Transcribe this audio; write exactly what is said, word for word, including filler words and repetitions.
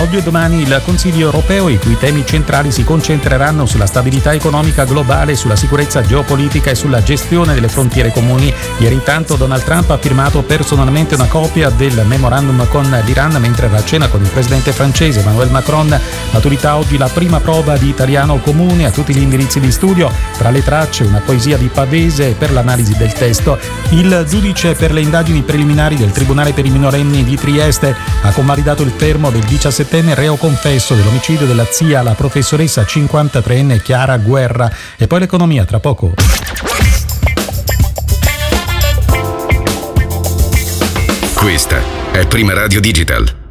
Oggi e domani il Consiglio europeo, i cui temi centrali si concentreranno sulla stabilità economica globale, sulla sicurezza geopolitica e sulla gestione delle frontiere comuni. Ieri intanto Donald Trump ha firmato personalmente una copia del memorandum con l'Iran mentre era a cena con il presidente francese Emmanuel Macron. Maturità oggi la prima prova di italiano comune a tutti gli indirizzi di studio. Tra le tracce una poesia di Pavese per l'analisi del testo. Il giudice per le indagini preliminari del Tribunale per i minorenni di Trieste ha convalidato il fermo del diciassettenne reo confesso dell'omicidio della zia, la professoressa cinquantatreenne Chiara Guerra. E poi l'economia tra poco. Questa è Prima Radio Digital.